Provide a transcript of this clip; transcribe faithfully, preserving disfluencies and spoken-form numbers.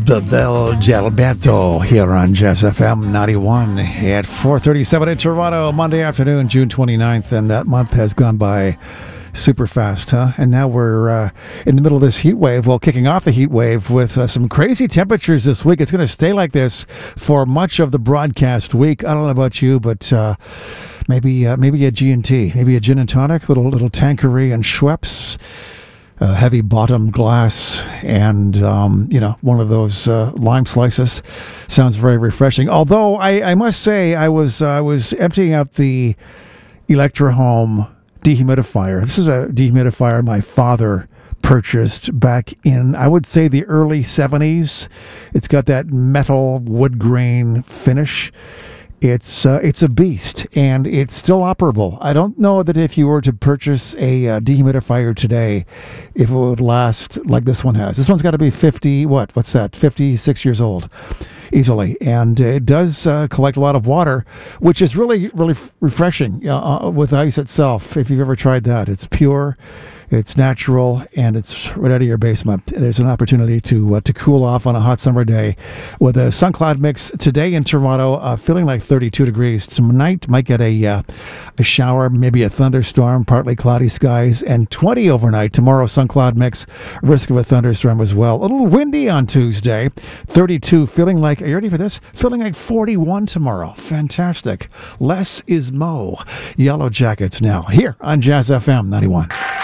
Bebel Gilberto here on Jazz F M ninety-one at four thirty-seven in Toronto, Monday afternoon, June twenty-ninth, and that month has gone by super fast, huh? And now we're uh, in the middle of this heat wave. Well, kicking off the heat wave with uh, some crazy temperatures this week. It's going to stay like this for much of the broadcast week. I don't know about you, but uh, maybe uh, maybe a G and T, maybe a gin and tonic, little little Tanqueray and Schweppes. Uh, heavy bottom glass and, um, you know, one of those uh, lime slices. Sounds very refreshing. Although I, I must say I was uh, I was emptying out the Electrohome dehumidifier. This is a dehumidifier my father purchased back in, I would say, the early seventies. It's got that metal wood grain finish. It's uh, it's a beast, and it's still operable. I don't know that if you were to purchase a uh, dehumidifier today, if it would last like this one has. This one's got to be fifty, what? What's that? fifty-six years old, easily. And it does uh, collect a lot of water, which is really, really f- refreshing uh, with ice itself, if you've ever tried that. It's pure. It's natural, and it's right out of your basement. There's an opportunity to uh, to cool off on a hot summer day with a sun cloud mix today in Toronto, uh, feeling like thirty-two degrees. Tonight might get a uh, a shower, maybe a thunderstorm, partly cloudy skies, and twenty overnight. Tomorrow, sun cloud mix, risk of a thunderstorm as well. A little windy on Tuesday, thirty-two, feeling like, are you ready for this? Feeling like forty-one tomorrow. Fantastic. Less is mo. Yellow Jackets now, here on Jazz F M ninety-one.